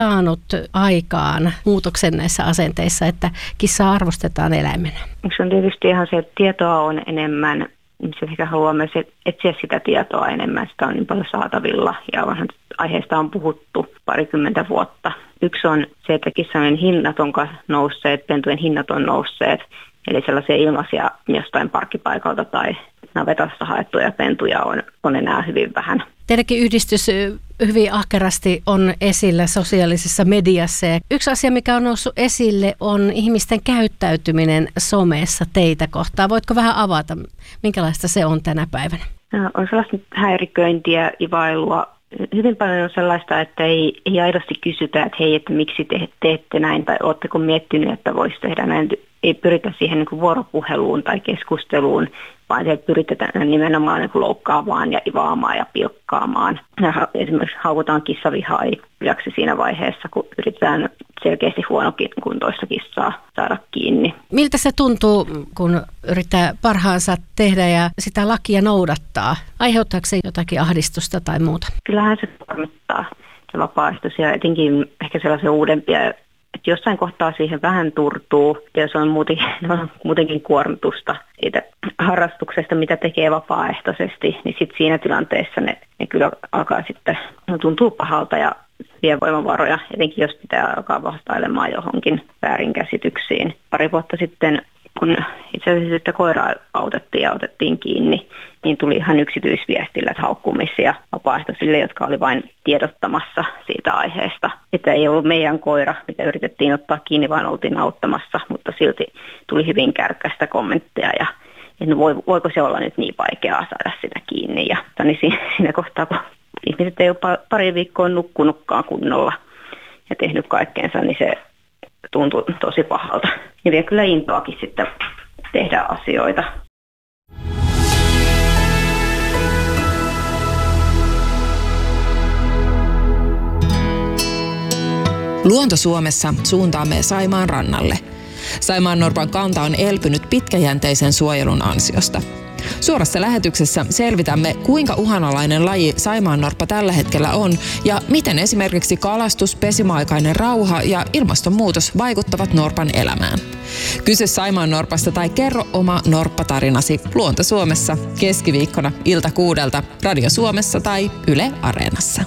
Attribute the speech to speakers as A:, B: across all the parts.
A: saanut aikaan muutoksen näissä asenteissa, että kissaa arvostetaan eläimenä?
B: Se on tietysti ihan se, että tietoa on enemmän. Ihmiset ehkä haluaa myös etsiä sitä tietoa enemmän. Sitä on niin paljon saatavilla ja aiheesta on puhuttu 20 vuotta. Yksi on se, että kissojen hinnat on nousseet, pentujen hinnat on nousseet. Eli sellaisia ilmaisia jostain parkkipaikalta tai navetasta haettuja pentuja on enää hyvin vähän.
A: Teidänkin yhdistys hyvin ahkerasti on esillä sosiaalisessa mediassa. Ja yksi asia, mikä on noussut esille, on ihmisten käyttäytyminen somessa teitä kohtaan. Voitko vähän avata, minkälaista se on tänä päivänä?
B: On sellaista häiriköintiä, ivailua. Hyvin paljon on sellaista, että ei aidosti kysytä, että hei, että miksi te teette näin tai oletteko miettinyt, että voisi tehdä näin. Ei pyritä siihen niin kuin vuoropuheluun tai keskusteluun, vaan se pyritetään nimenomaan niin kuin loukkaamaan ja ivaamaan ja pilkkaamaan. Ja esimerkiksi haukutaan kissavihaajaksi siinä vaiheessa, kun yritetään selkeästi huonokuntoista kissaa saada kiinni.
A: Miltä se tuntuu, kun yrittää parhaansa tehdä ja sitä lakia noudattaa? Aiheuttaako se jotakin ahdistusta tai muuta?
B: Kyllähän se tarkoittaa se vapaaehtoisia, etenkin ehkä sellaisia uudempia, että jossain kohtaa siihen vähän turtuu, ja se on muutenkin kuormitusta siitä harrastuksesta, mitä tekee vapaaehtoisesti, niin sitten siinä tilanteessa ne kyllä alkaa sitten, tuntuu pahalta ja vie voimavaroja, etenkin jos pitää alkaa vastailemaan johonkin väärinkäsityksiin. 2 vuotta sitten, kun itse asiassa sitä koiraa autettiin ja otettiin kiinni, niin tuli ihan yksityisviestillä haukkumisia vapaaehtoisille, jotka oli vain tiedottamassa siitä aiheesta. Että ei ollut meidän koira, mitä yritettiin ottaa kiinni, vaan oltiin auttamassa, mutta silti tuli hyvin kärkkäistä kommentteja ja että voiko se olla nyt niin vaikeaa saada sitä kiinni. Ja niin siinä kohtaa, kun ihmiset ei ole pari viikkoa nukkunutkaan kunnolla ja tehnyt kaikkeensa, niin se tuntui tosi pahalta. Ja vie kyllä intoakin sitten tehdä asioita.
C: Luonto Suomessa suuntaamme Saimaan rannalle. Saimaannorpan kanta on elpynyt pitkäjänteisen suojelun ansiosta. Suorassa lähetyksessä selvitämme, kuinka uhanalainen laji saimaannorppa tällä hetkellä on ja miten esimerkiksi kalastus, pesimäaikainen rauha ja ilmastonmuutos vaikuttavat norpan elämään. Kysy saimaannorpasta tai kerro oma norppatarinasi Luonto Suomessa keskiviikkona ilta 6:00 Radio Suomessa tai Yle Areenassa.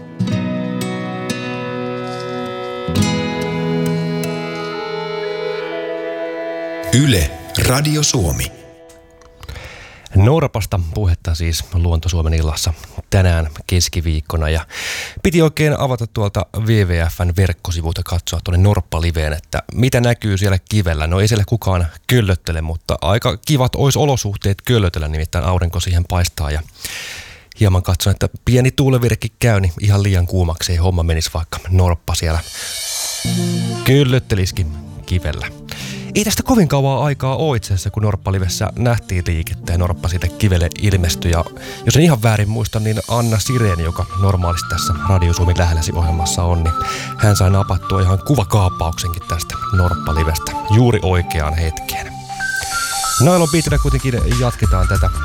D: Yle Radio Suomi.
E: Norpasta puhetta siis Luonto Suomen illassa tänään keskiviikkona ja piti oikein avata tuolta WWF:n verkkosivuilta katsoa tuonne Norppa-liveen, että mitä näkyy siellä kivellä. No ei siellä kukaan köllöttele, mutta aika kivat olisi olosuhteet köllötellä, nimittäin aurinko siihen paistaa ja hieman katson, että pieni tuulevirkki käy, niin ihan liian kuumaksi ei homma menisi, vaikka norppa siellä köllöttelisikin kivellä. Ei tästä kovin kauan aikaa ole itse asiassa, kun Norppa-livessä nähtiin liikettä ja norppa siitä kivelle ilmestyi. Ja jos en ihan väärin muista, niin Anna Sireen, joka normaalisti tässä Radio Suomi lähelläsi ohjelmassa on, niin hän sai napattua ihan kuvakaappauksenkin tästä Norppa-livestä juuri oikeaan hetkeen. Nylon Beatillä kuitenkin jatketaan tätä